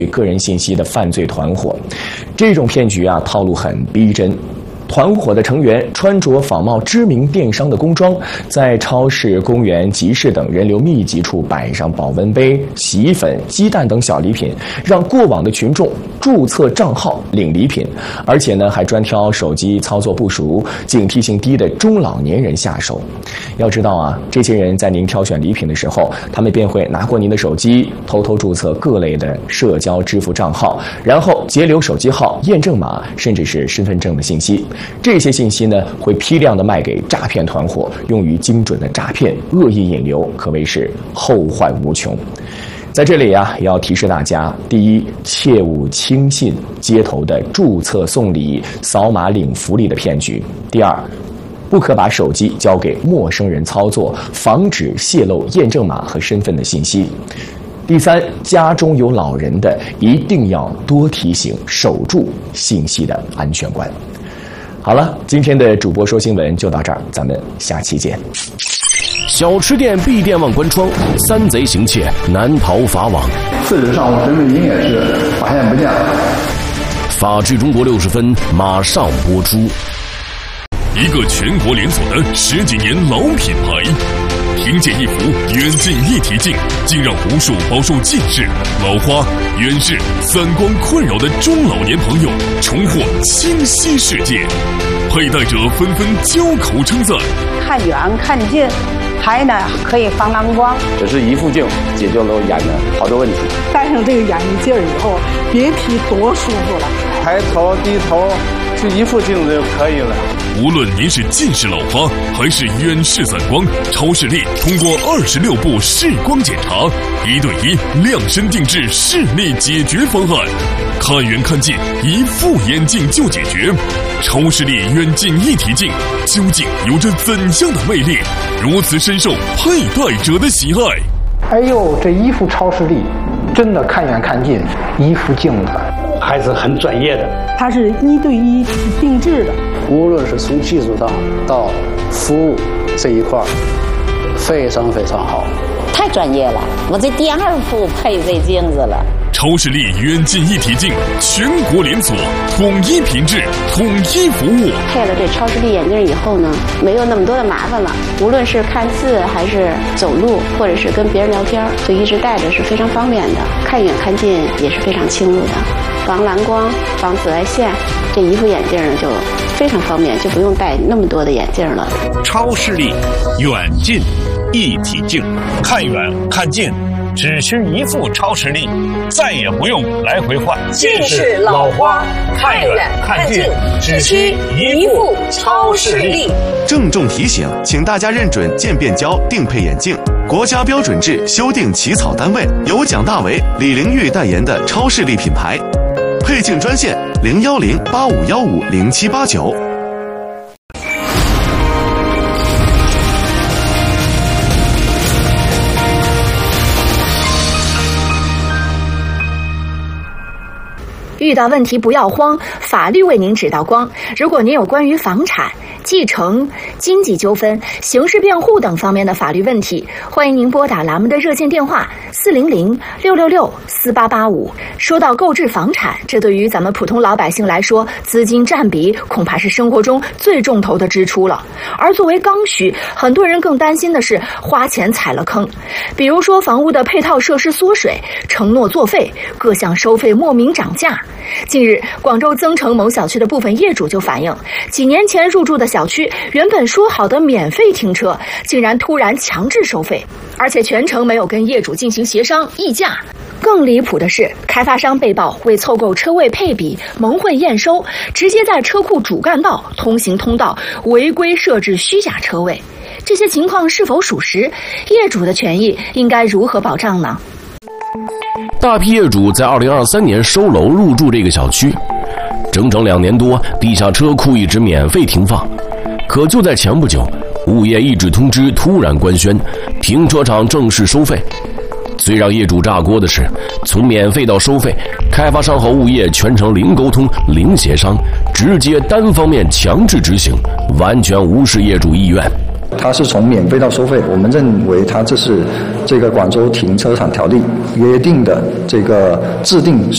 个人信息的犯罪团伙。这种骗局啊，套路很逼真。团伙的成员穿着仿冒知名电商的工装，在超市、公园、集市等人流密集处摆上保温杯、洗衣粉、鸡蛋等小礼品，让过往的群众注册账号领礼品，而且呢还专挑手机操作不熟、警惕性低的中老年人下手。要知道啊，这些人在您挑选礼品的时候，他们便会拿过您的手机，偷偷注册各类的社交支付账号，然后截留手机号、验证码，甚至是身份证的信息。这些信息呢，会批量的卖给诈骗团伙，用于精准的诈骗、恶意引流，可谓是后患无穷。在这里啊，也要提示大家：第一，切勿轻信街头的注册送礼、扫码领福利的骗局；第二，不可把手机交给陌生人操作，防止泄露验证码和身份的信息；第三，家中有老人的，一定要多提醒，守住信息的安全关。好了，今天的主播说新闻就到这儿，咱们下期见。 小吃店闭店忘关窗，三贼行窃难逃法网。 4日上午身份证也是发现不见了。 法治中国60分马上播出。 一个全国连锁的10几年老品牌，凭借一幅远近一体镜，竟让无数饱受近视、老花、远视、散光困扰的中老年朋友重获清晰世界。佩戴者纷纷交口称赞： 看远看近，还呢可以防蓝光。 这是一副镜解决了眼的好多问题。 戴上这个眼镜以后，别提多舒服了。 抬头低头，就一副镜子就可以了。 无论您是近视老花还是远视散光，超视力通过26步视光检查，1对1量身定制视力解决方案，看远看近一副眼镜就解决。超视力远近一体镜究竟有着怎样的魅力，如此深受佩戴者的喜爱？ 哎呦，这一副超视力真的看远看近，一副镜子还是很专业的。 它是1对1定制的， 无论是从技术上到服务这一块，非常非常好。 太专业了，我这第2副配这镜子了。 超视力远近一体镜全国连锁，统一品质，统一服务。 配了这超视力眼镜以后呢，没有那么多的麻烦了。无论是看字还是走路，或者是跟别人聊天，就一直戴着是非常方便的。看远看近也是非常清楚的，防蓝光、防紫外线，这一副眼镜呢就非常方便，就不用戴那么多的眼镜了。 超视力远近一体镜，看远看近只需一副超视力，再也不用来回换。 近视老花，看远看近只需一副超视力。 郑重提醒，请大家认准渐变焦定配眼镜，国家标准制修订起草单位由蒋大为、李玲玉代言的超视力品牌。配镜专线010-8515-0789。 遇到问题不要慌，法律为您指道光。如果您有关于房产、继承、经济纠纷、刑事辩护等方面的法律问题，欢迎您拨打栏目的热线电话400-666-4885。说到购置房产，这对于咱们普通老百姓来说，资金占比恐怕是生活中最重头的支出了。而作为刚需，很多人更担心的是花钱踩了坑，比如说房屋的配套设施缩水、承诺作废、各项收费莫名涨价。近日，广州增城某小区的部分业主就反映，几年前入住的小区原本说好的免费停车，竟然突然强制收费，而且全程没有跟业主进行协商议价。更离谱的是，开发商被曝为凑够车位配比蒙混验收，直接在车库主干道、通行通道违规设置虚假车位。这些情况是否属实？业主的权益应该如何保障呢？ 大批业主在2023年收楼入住这个小区，整整2年多，地下车库一直免费停放。可就在前不久，物业一纸通知突然官宣，停车场正式收费。最让业主炸锅的是，从免费到收费，开发商和物业全程零沟通、零协商，直接单方面强制执行，完全无视业主意愿。 它是从免费到收费，我们认为它这是这个广州停车场条例约定的这个制定